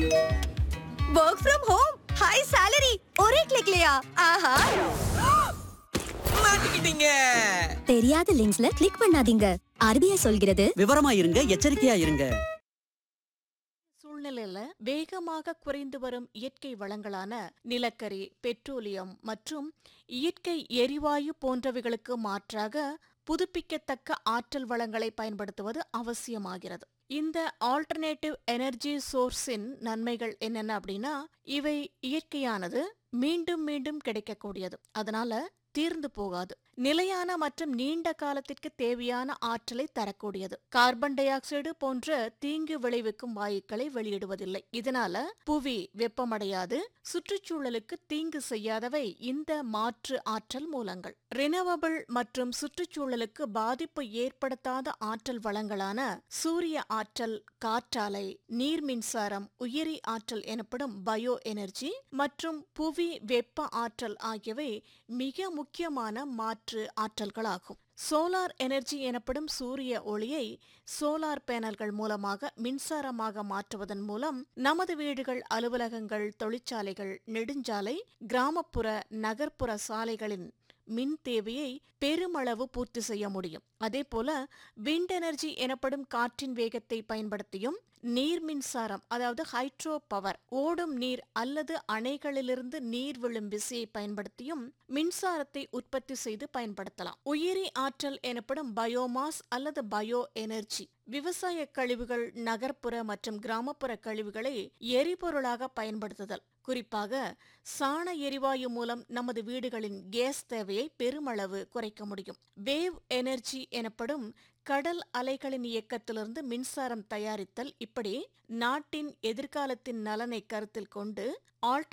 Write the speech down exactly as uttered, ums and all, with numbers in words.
Work from home, high salary, ஒரே கிளிக்லயா? ஆஹா! மாட்டிக்கிட்டீங்க. தெரியாத லிங்க்ஸ்ல கிளிக் பண்ணாதீங்க. ஆர்பிஐ சொல்கிறது விவரமா இருங்க, எச்சரிக்கையா இருங்க. சூழ்நிலையில வேகமாக குறைந்து வரும் இயற்கை வளங்களான நிலக்கரி, பெட்ரோலியம் மற்றும் இயற்கை எரிவாயு போன்றவைகளுக்கு மாற்றாக புதுப்பிக்கத்தக்க ஆற்றல் வளங்களை பயன்படுத்துவது அவசியமாகிறது. இந்த ஆல்டர்னேட்டிவ் எனர்ஜி சோர்ஸின் நன்மைகள் என்னென்ன அப்படின்னா, இவை இயற்கையானது, மீண்டும் மீண்டும் கிடைக்கக்கூடியது, அதனால தீர்ந்து போகாது, நிலையான மற்றும் நீண்ட காலத்திற்கு தேவையான ஆற்றலை தரக்கூடியது, கார்பன் டை ஆக்சைடு போன்ற தீங்கு விளைவிக்கும் வாயுக்களை வெளியிடுவதில்லை, இதனால புவி வெப்பமடையாது, சுற்றுச்சூழலுக்கு தீங்கு செய்யாதவை இந்த மாற்று ஆற்றல் மூலங்கள். ரினவபிள் மற்றும் சுற்றுச்சூழலுக்கு பாதிப்பு ஏற்படுத்தாத ஆற்றல் வளங்களான சூரிய ஆற்றல், காற்றாலை, நீர் மின்சாரம், உயிரி ஆற்றல் எனப்படும் பயோ எனர்ஜி மற்றும் புவி வெப்ப ஆற்றல் ஆகியவை மிக முக்கியமான மாற்று ஆற்றல்களாகும். சோலார் எனர்ஜி எனப்படும் சூரிய ஒளியை சோலார் பேனல்கள் மூலமாக மின்சாரமாக மாற்றுவதன் மூலம் நமது வீடுகள், அலுவலகங்கள், தொழிற்சாலைகள், நெடுஞ்சாலை, கிராமப்புற, நகர்ப்புற சாலைகளின் மின் தேவையை பெருமளவு பூர்த்தி செய்ய முடியும். அதேபோல விண்ட் எனர்ஜி எனப்படும் காற்றின் வேகத்தை பயன்படுத்தியும், நீர் மின்சாரம் அதாவது ஹைட்ரோ பவர், ஓடும் நீர் அல்லது அணைகளிலிருந்து நீர் விழும் விசையை பயன்படுத்தியும் மின்சாரத்தை உற்பத்தி செய்து பயன்படுத்தலாம். உயிரி ஆற்றல் எனப்படும் பயோமாஸ் அல்லது பயோ எனர்ஜி, விவசாய கழிவுகள், நகர்ப்புற மற்றும் கிராமப்புற கழிவுகளை எரிபொருளாக பயன்படுத்துதல், குறிப்பாக சாண எரிவாயு மூலம் நமது வீடுகளின் கேஸ் தேவையை பெருமளவு குறைக்க முடியும். வேவ் எனர்ஜி எனப்படும் கடல் அலைகளின் இயக்கத்திலிருந்து மின்சாரம் தயாரித்தல், இப்படி நாட்டின் எதிர்காலத்தின் நலனை கருத்தில் கொண்டு ஆல்டர்